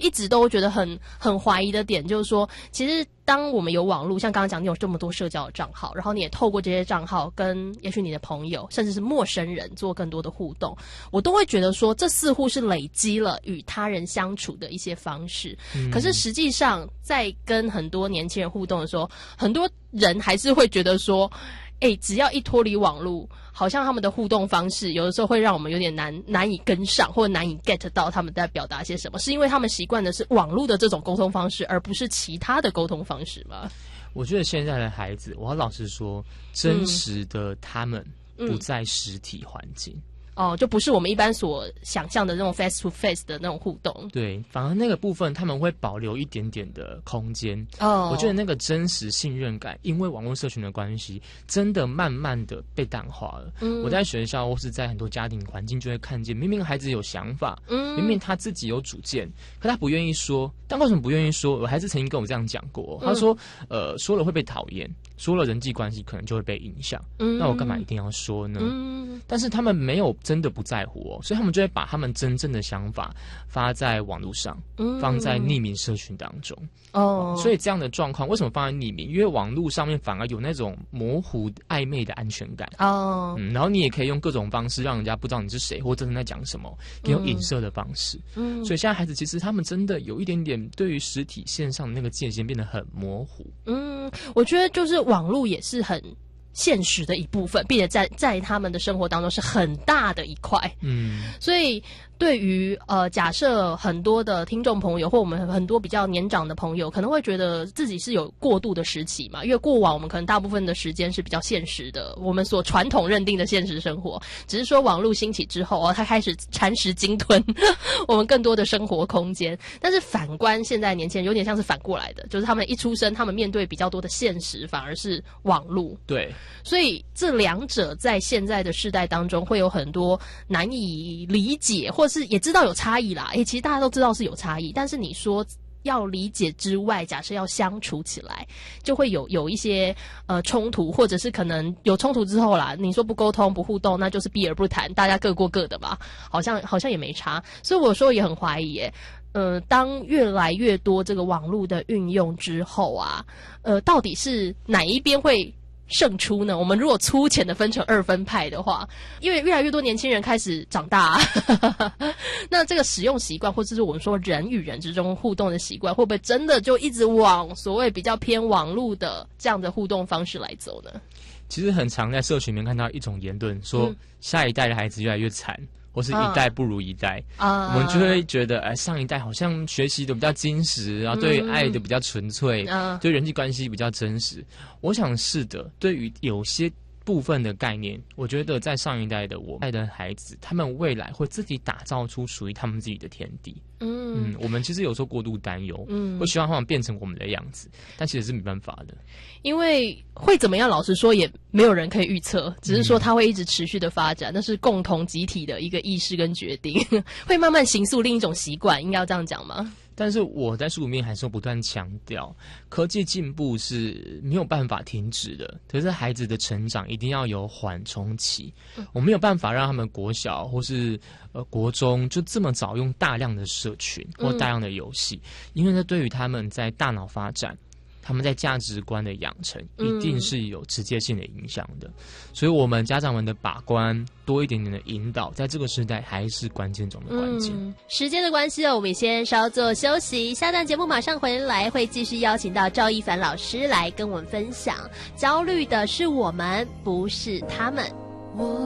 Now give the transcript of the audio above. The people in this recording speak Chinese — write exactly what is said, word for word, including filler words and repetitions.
一直都觉得很很怀疑的点，就是说，其实当我们有网络，像刚刚讲，你有这么多社交的账号，然后你也透过这些账号跟也许你的朋友，甚至是陌生人做更多的互动，我都会觉得说，这似乎是累积了与他人相处的一些方式。嗯、可是实际上，在跟很多年轻人互动的时候，很多人还是会觉得说，哎、欸，只要一脱离网络，好像他们的互动方式有的时候会让我们有点难难以跟上，或者难以 get 到他们在表达些什么，是因为他们习惯的是网络的这种沟通方式，而不是其他的沟通方式吗？ 我觉得现在的孩子，我要老实说，真实的他们不在实体环境。嗯嗯哦，就不是我们一般所想象的那种 face to face 的那种互动。 对，反而那个部分他们会保留一点点的空间。 哦， 我觉得那个真实信任感，因为网络社群的关系，真的慢慢的被淡化了。嗯，我在学校或是在很多家庭环境就会看见，明明孩子有想法，嗯，明明他自己有主见，可他不愿意说。但为什么不愿意说？我孩子曾经跟我这样讲过，他说，嗯、呃，说了会被讨厌，说了人际关系可能就会被影响。嗯，那我干嘛一定要说呢？嗯，但是他们没有。真的不在乎哦，所以他们就会把他们真正的想法发在网络上，嗯、放在匿名社群当中。哦，所以这样的状况为什么放在匿名？因为网络上面反而有那种模糊暧昧的安全感。哦，嗯，然后你也可以用各种方式让人家不知道你是谁，或真的在讲什么，可以用影射的方式。嗯，所以现在孩子其实他们真的有一点点对于实体线上的那个界限变得很模糊。 嗯，我觉得就是网络也是很现实的一部分，并且在在他们的生活当中是很大的一块。嗯，所以对于呃，假设很多的听众朋友或我们很多比较年长的朋友，可能会觉得自己是有过渡的时期嘛，因为过往我们可能大部分的时间是比较现实的，我们所传统认定的现实生活，只是说网络兴起之后哦，它开始蚕食鲸吞我们更多的生活空间。但是反观现在年轻人，有点像是反过来的，就是他们一出生，他们面对比较多的现实，反而是网络。 对。 所以这两者在现在的世代当中会有很多难以理解，或是也知道有差异啦。诶，其实大家都知道是有差异，但是你说要理解之外，假设要相处起来，就会有有一些呃冲突，或者是可能有冲突之后啦，你说不沟通不互动，那就是避而不谈，大家各过各的嘛，好像好像也没差。所以我说也很怀疑耶。呃，当越来越多这个网络的运用之后啊，呃，到底是哪一边会胜出呢？我们如果粗浅的分成二分派的话，因为越来越多年轻人开始长大、啊，那这个使用习惯，或者是我们说人与人之中互动的习惯，会不会真的就一直往所谓比较偏网络的这样的互动方式来走呢？ 其实很常在社群里面看到一种言论，说下一代的孩子越来越惨。或是一代不如一代，啊、我们就会觉得，哎，上一代好像学习的比较精实，然后对于爱的比较纯粹，嗯、对人际关系比较真实。我想是的，对于有些部分的概念，我觉得在上一代的我们的孩子，他们未来会自己打造出属于他们自己的天地。嗯, 嗯，我们其实有时候过度担忧，嗯，会希望他们变成我们的样子，但其实是没办法的。 因为会怎么样，老实说也没有人可以预测，只是说它会一直持续的发展，那是共同集体的一个意识跟决定，会慢慢形塑另一种习惯，应该要这样讲吗？ 但是我在书里面还是不断强调，科技进步是没有办法停止的。可是孩子的成长一定要有缓冲期，嗯、我没有办法让他们国小或是呃国中就这么早用大量的社群或大量的游戏，嗯、因为这对于他们在大脑发展、他们在价值观的养成，一定是有直接性的影响的。嗯、所以，我们家长们的把关多一点点的引导，在这个时代还是关键中的关键。 嗯、时间的关系哦，我们先稍作休息，下段节目马上回来，会继续邀请到赵一凡老师来跟我们分享。焦虑的是我们，不是他们。我